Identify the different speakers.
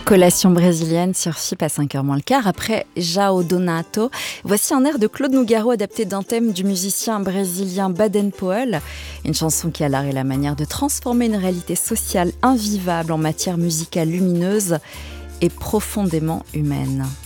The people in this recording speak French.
Speaker 1: Collation brésilienne sur FIP à 5h moins le quart. Après João Donato, voici un air de Claude Nougaro adapté d'un thème du musicien brésilien Baden Powell. Une chanson qui a l'art et la manière de transformer une réalité sociale invivable en matière musicale lumineuse et profondément humaine.